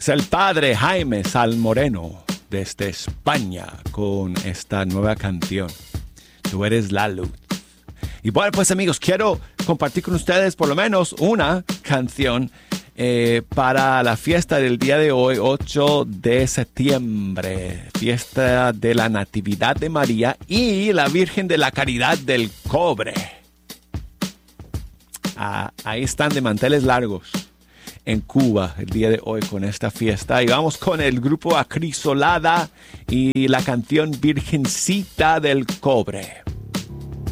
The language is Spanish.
es el padre Jaime Salmoreno desde España con esta nueva canción. Tú eres la luz. Y bueno, pues amigos, quiero compartir con ustedes por lo menos una canción para la fiesta del día de hoy, 8 de septiembre, fiesta de la Natividad de María y la Virgen de la Caridad del Cobre. Ahí están de manteles largos en Cuba el día de hoy con esta fiesta. Y vamos con el grupo Acrisolada y la canción Virgencita del Cobre.